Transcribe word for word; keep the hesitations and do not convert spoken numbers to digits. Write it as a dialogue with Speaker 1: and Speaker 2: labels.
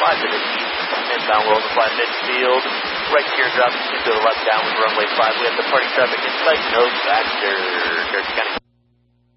Speaker 1: five to the east, inbound will overfly midfield. Right teardrop, to the left down with runway five. We have the party traffic in sight, no factor. Jersey County.